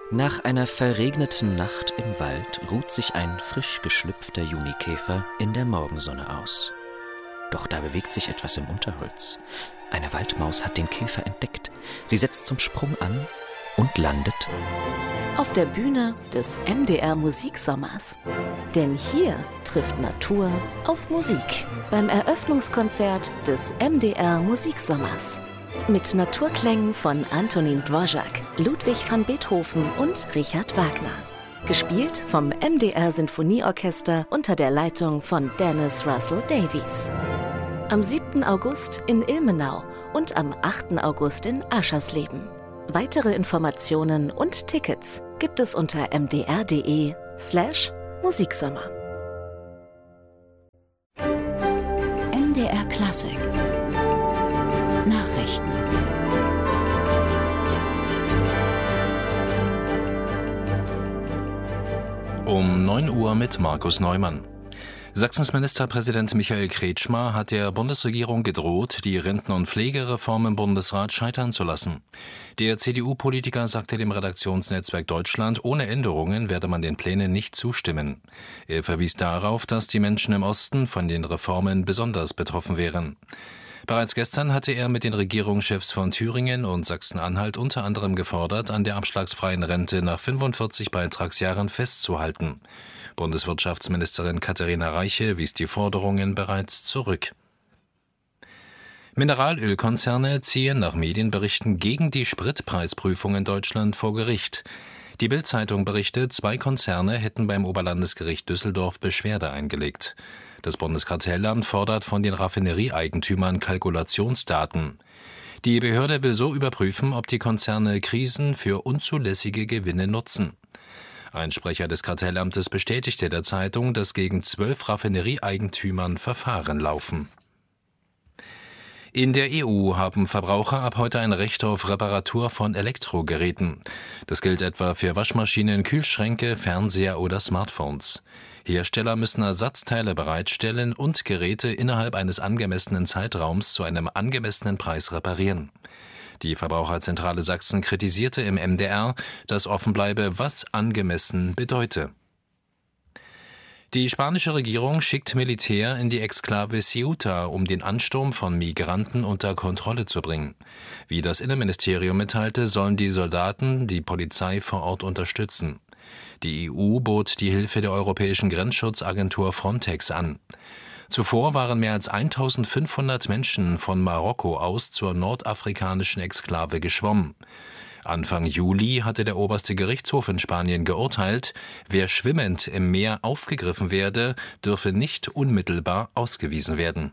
Nach einer verregneten Nacht im Wald ruht sich ein frisch geschlüpfter Junikäfer in der Morgensonne aus. Doch da bewegt sich etwas im Unterholz. Eine Waldmaus hat den Käfer entdeckt. Sie setzt zum Sprung an und landet auf der Bühne des MDR Musiksommers. Denn hier trifft Natur auf Musik beim Eröffnungskonzert des MDR Musiksommers. Mit Naturklängen von Antonín Dvořák, Ludwig van Beethoven und Richard Wagner. Gespielt vom MDR Sinfonieorchester unter der Leitung von Dennis Russell Davies. Am 7. August in Ilmenau und am 8. August in Aschersleben. Weitere Informationen und Tickets gibt es unter mdr.de/Musiksommer. MDR Klassik Nachrichten. Um 9 Uhr mit Markus Neumann. Sachsens Ministerpräsident Michael Kretschmer hat der Bundesregierung gedroht, die Renten- und Pflegereform im Bundesrat scheitern zu lassen. Der CDU-Politiker sagte dem Redaktionsnetzwerk Deutschland, ohne Änderungen werde man den Plänen nicht zustimmen. Er verwies darauf, dass die Menschen im Osten von den Reformen besonders betroffen wären. Bereits gestern hatte er mit den Regierungschefs von Thüringen und Sachsen-Anhalt unter anderem gefordert, an der abschlagsfreien Rente nach 45 Beitragsjahren festzuhalten. Bundeswirtschaftsministerin Katharina Reiche wies die Forderungen bereits zurück. Mineralölkonzerne ziehen nach Medienberichten gegen die Spritpreisprüfung in Deutschland vor Gericht. Die Bild-Zeitung berichtet, 2 Konzerne hätten beim Oberlandesgericht Düsseldorf Beschwerde eingelegt. Das Bundeskartellamt fordert von den Raffinerieeigentümern Kalkulationsdaten. Die Behörde will so überprüfen, ob die Konzerne Krisen für unzulässige Gewinne nutzen. Ein Sprecher des Kartellamtes bestätigte der Zeitung, dass gegen 12 Raffinerieeigentümern Verfahren laufen. In der EU haben Verbraucher ab heute ein Recht auf Reparatur von Elektrogeräten. Das gilt etwa für Waschmaschinen, Kühlschränke, Fernseher oder Smartphones. Hersteller müssen Ersatzteile bereitstellen und Geräte innerhalb eines angemessenen Zeitraums zu einem angemessenen Preis reparieren. Die Verbraucherzentrale Sachsen kritisierte im MDR, dass offen bleibe, was angemessen bedeute. Die spanische Regierung schickt Militär in die Exklave Ceuta, um den Ansturm von Migranten unter Kontrolle zu bringen. Wie das Innenministerium mitteilte, sollen die Soldaten die Polizei vor Ort unterstützen. Die EU bot die Hilfe der Europäischen Grenzschutzagentur Frontex an. Zuvor waren mehr als 1500 Menschen von Marokko aus zur nordafrikanischen Exklave geschwommen. Anfang Juli hatte der oberste Gerichtshof in Spanien geurteilt, wer schwimmend im Meer aufgegriffen werde, dürfe nicht unmittelbar ausgewiesen werden.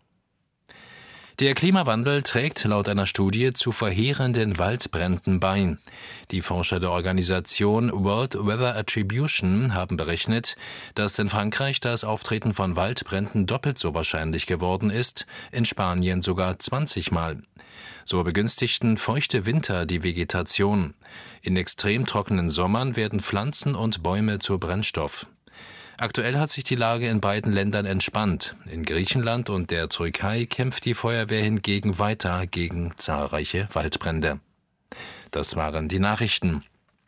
Der Klimawandel trägt laut einer Studie zu verheerenden Waldbränden bei. Die Forscher der Organisation World Weather Attribution haben berechnet, dass in Frankreich das Auftreten von Waldbränden doppelt so wahrscheinlich geworden ist, in Spanien sogar 20 Mal. So begünstigten feuchte Winter die Vegetation. In extrem trockenen Sommern werden Pflanzen und Bäume zu Brennstoff. Aktuell hat sich die Lage in beiden Ländern entspannt. In Griechenland und der Türkei kämpft die Feuerwehr hingegen weiter gegen zahlreiche Waldbrände. Das waren die Nachrichten.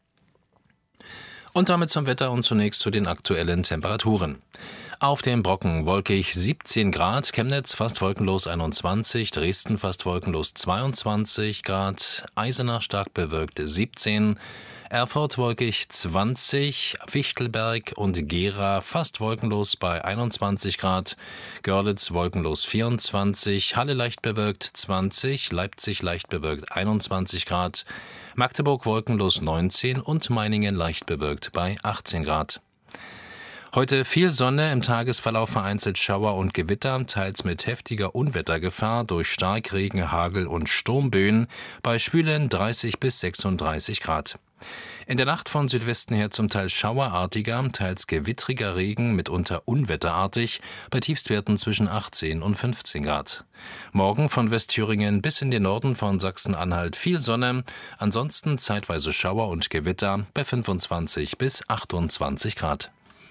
Und damit zum Wetter und zunächst zu den aktuellen Temperaturen. Auf dem Brocken wolkig 17 Grad, Chemnitz fast wolkenlos 21, Dresden fast wolkenlos 22 Grad, Eisenach stark bewölkt 17, Erfurt wolkig 20, Fichtelberg und Gera fast wolkenlos bei 21 Grad, Görlitz wolkenlos 24, Halle leicht bewölkt 20, Leipzig leicht bewölkt 21 Grad, Magdeburg wolkenlos 19 und Meiningen leicht bewölkt bei 18 Grad. Heute viel Sonne, im Tagesverlauf vereinzelt Schauer und Gewitter, teils mit heftiger Unwettergefahr durch Starkregen, Hagel und Sturmböen, bei schwülen 30 bis 36 Grad. In der Nacht von Südwesten her zum Teil schauerartiger, teils gewittriger Regen, mitunter unwetterartig, bei Tiefstwerten zwischen 18 und 15 Grad. Morgen von Westthüringen bis in den Norden von Sachsen-Anhalt viel Sonne, ansonsten zeitweise Schauer und Gewitter bei 25 bis 28 Grad.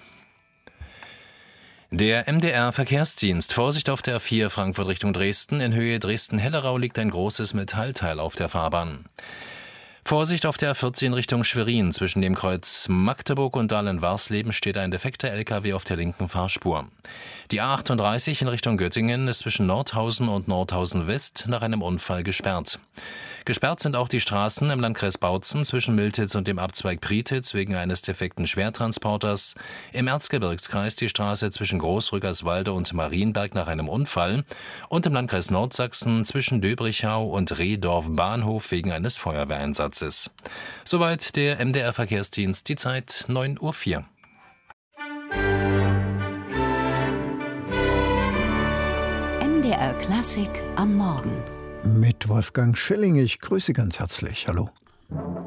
Der MDR-Verkehrsdienst. Vorsicht auf der A4 Frankfurt Richtung Dresden. In Höhe Dresden-Hellerau liegt ein großes Metallteil auf der Fahrbahn. Vorsicht auf der A14 Richtung Schwerin. Zwischen dem Kreuz Magdeburg und Dahlen-Warsleben steht ein defekter LKW auf der linken Fahrspur. Die A38 in Richtung Göttingen ist zwischen Nordhausen und Nordhausen West nach einem Unfall gesperrt. Gesperrt sind auch die Straßen im Landkreis Bautzen zwischen Miltitz und dem Abzweig Prietitz wegen eines defekten Schwertransporters, im Erzgebirgskreis die Straße zwischen Großrückerswalde und Marienberg nach einem Unfall und im Landkreis Nordsachsen zwischen Döbrichau und Rehdorf Bahnhof wegen eines Feuerwehreinsatzes. Soweit der MDR-Verkehrsdienst, die Zeit 9:04 Uhr. MDR Klassik am Morgen. Mit Wolfgang Schilling. Ich grüße ganz herzlich. Hallo.